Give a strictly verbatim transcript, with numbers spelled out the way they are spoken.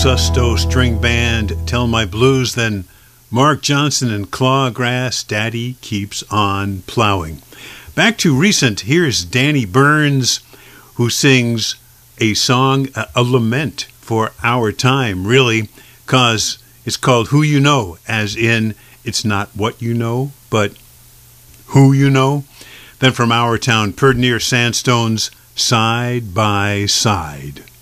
Susto String Band, Tell My Blues, then Mark Johnson and Clawgrass, Daddy Keeps on Plowing. Back to recent, here's Danny Burns, who sings a song, a, a lament for our time, really, because it's called Who You Know, as in it's not what you know, but who you know. Then from our town, Perdenier Sandstones, Side by Side.